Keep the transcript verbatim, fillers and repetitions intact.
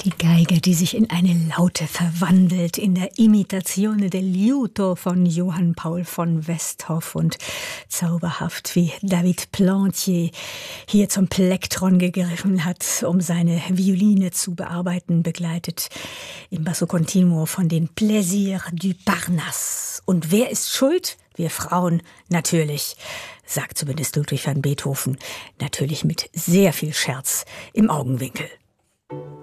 Die Geige, die sich in eine Laute verwandelt, in der Imitazione del liuto von Johann Paul von Westhoff und zauberhaft, wie David Plantier hier zum Plektron gegriffen hat, um seine Violine zu bearbeiten, begleitet im Basso Continuo von den Plaisirs du Parnasse. Und wer ist schuld? Wir Frauen, natürlich, sagt zumindest Ludwig van Beethoven, natürlich mit sehr viel Scherz im Augenwinkel.